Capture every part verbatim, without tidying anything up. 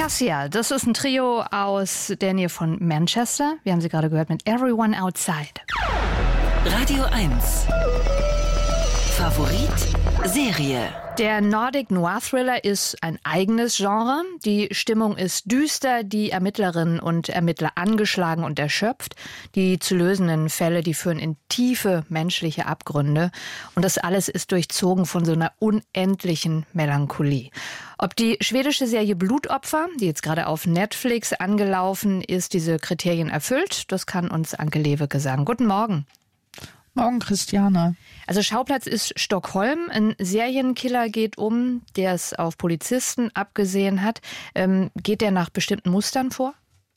Cassia, das ist ein Trio aus der Nähe von Manchester. Wir haben sie gerade gehört mit Everyone Outside. Radio eins. Favorit Serie. Der Nordic Noir Thriller ist ein eigenes Genre. Die Stimmung ist düster, die Ermittlerinnen und Ermittler angeschlagen und erschöpft. Die zu lösenden Fälle, die führen in tiefe menschliche Abgründe. Und das alles ist durchzogen von so einer unendlichen Melancholie. Ob die schwedische Serie Blutopfer, die jetzt gerade auf Netflix angelaufen ist, diese Kriterien erfüllt, das kann uns Anke Lewicke sagen. Guten Morgen. Morgen, Christiane. Also Schauplatz ist Stockholm. Ein Serienkiller geht um, der es auf Polizisten abgesehen hat. Ähm, geht der nach bestimmten Mustern vor?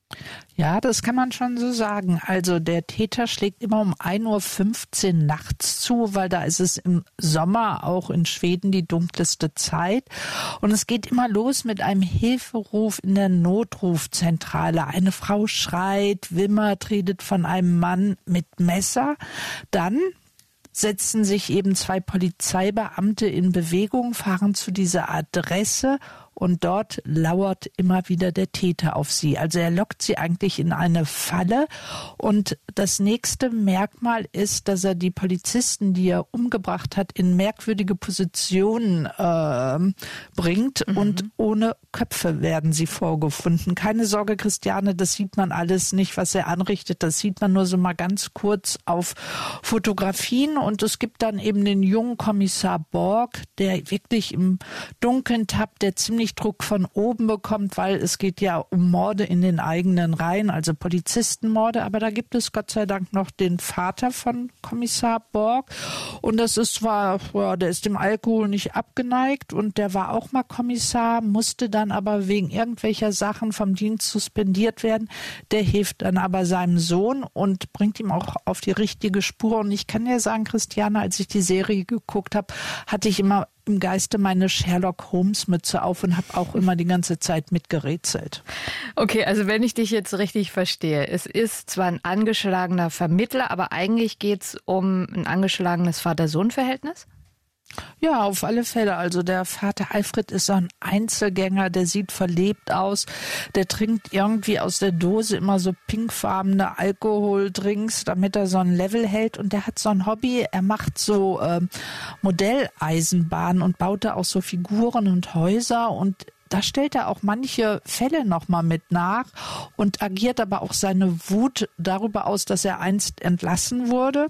Ja, das kann man schon so sagen. Also der Täter schlägt immer um ein Uhr fünfzehn nachts zu, weil da ist es im Sommer auch in Schweden die dunkelste Zeit. Und es geht immer los mit einem Hilferuf in der Notrufzentrale. Eine Frau schreit, wimmert, redet von einem Mann mit Messer. Dann setzen sich eben zwei Polizeibeamte in Bewegung, fahren zu dieser Adresse und dort lauert immer wieder der Täter auf sie. Also er lockt sie eigentlich in eine Falle und das nächste Merkmal ist, dass er die Polizisten, die er umgebracht hat, in merkwürdige Positionen äh, bringt mhm. und ohne Köpfe werden sie vorgefunden. Keine Sorge, Christiane, das sieht man alles nicht, was er anrichtet. Das sieht man nur so mal ganz kurz auf Fotografien und es gibt dann eben den jungen Kommissar Borg, der wirklich im Dunkeln tappt, der ziemlich Druck von oben bekommt, weil es geht ja um Morde in den eigenen Reihen, also Polizistenmorde, aber da gibt es Gott sei Dank noch den Vater von Kommissar Borg und das ist zwar, ja, der ist dem Alkohol nicht abgeneigt und der war auch mal Kommissar, musste dann aber wegen irgendwelcher Sachen vom Dienst suspendiert werden, der hilft dann aber seinem Sohn und bringt ihm auch auf die richtige Spur und ich kann dir sagen, Christiane, als ich die Serie geguckt habe, hatte ich immer im Geiste meine Sherlock-Holmes-Mütze auf und habe auch immer die ganze Zeit mitgerätselt. Okay, also wenn ich dich jetzt richtig verstehe, es ist zwar ein angeschlagener Vermittler, aber eigentlich geht es um ein angeschlagenes Vater-Sohn-Verhältnis? Ja, auf alle Fälle. Also der Vater Alfred ist so ein Einzelgänger, der sieht verlebt aus. Der trinkt irgendwie aus der Dose immer so pinkfarbene Alkoholdrinks, damit er so ein Level hält. Und der hat so ein Hobby, er macht so äh, Modelleisenbahnen und baut da auch so Figuren und Häuser und da stellt er auch manche Fälle nochmal mit nach und agiert aber auch seine Wut darüber aus, dass er einst entlassen wurde.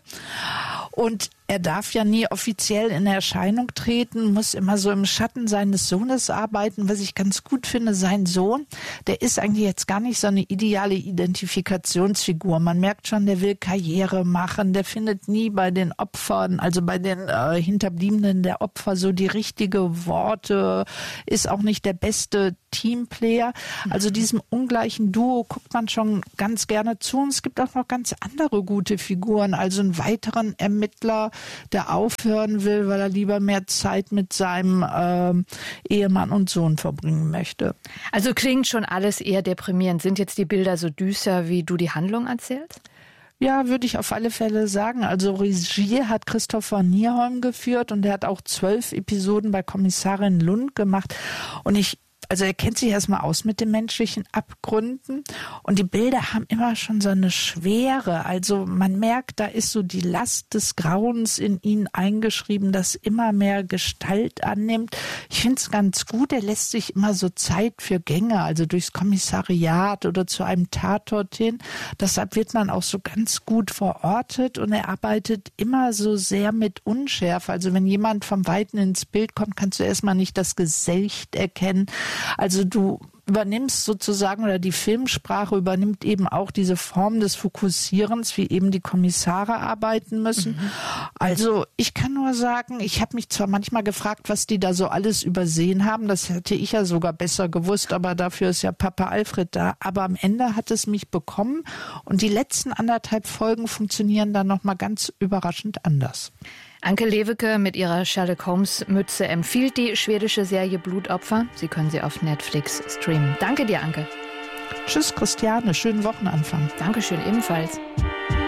Und er darf ja nie offiziell in Erscheinung treten, muss immer so im Schatten seines Sohnes arbeiten, was ich ganz gut finde. Sein Sohn, der ist eigentlich jetzt gar nicht so eine ideale Identifikationsfigur. Man merkt schon, der will Karriere machen, der findet nie bei den Opfern, also bei den äh, Hinterbliebenen der Opfer so die richtige Worte, ist auch nicht der beste Teamplayer. Also diesem ungleichen Duo guckt man schon ganz gerne zu. Und es gibt auch noch ganz andere gute Figuren. Also einen weiteren Ermittler, der aufhören will, weil er lieber mehr Zeit mit seinem ähm, Ehemann und Sohn verbringen möchte. Also klingt schon alles eher deprimierend. Sind jetzt die Bilder so düster, wie du die Handlung erzählst? Ja, würde ich auf alle Fälle sagen. Also Regie hat Christopher Nierholm geführt und er hat auch zwölf Episoden bei Kommissarin Lund gemacht. Und ich Also er kennt sich erstmal aus mit den menschlichen Abgründen und die Bilder haben immer schon so eine Schwere. Also man merkt, da ist so die Last des Grauens in ihn eingeschrieben, das immer mehr Gestalt annimmt. Ich finde es ganz gut, er lässt sich immer so Zeit für Gänge, also durchs Kommissariat oder zu einem Tatort hin. Deshalb wird man auch so ganz gut verortet und er arbeitet immer so sehr mit Unschärfe. Also wenn jemand vom Weiten ins Bild kommt, kannst du erstmal nicht das Gesicht erkennen. Also du übernimmst sozusagen, oder die Filmsprache übernimmt eben auch diese Form des Fokussierens, wie eben die Kommissare arbeiten müssen. Mhm. Also ich kann nur sagen, ich habe mich zwar manchmal gefragt, was die da so alles übersehen haben, das hätte ich ja sogar besser gewusst, aber dafür ist ja Papa Alfred da. Aber am Ende hat es mich bekommen und die letzten anderthalb Folgen funktionieren dann nochmal ganz überraschend anders. Anke Lewicke mit ihrer Sherlock Holmes Mütze empfiehlt die schwedische Serie Blutopfer. Sie können sie auf Netflix streamen. Danke dir, Anke. Tschüss, Christiane. Schönen Wochenanfang. Dankeschön, ebenfalls.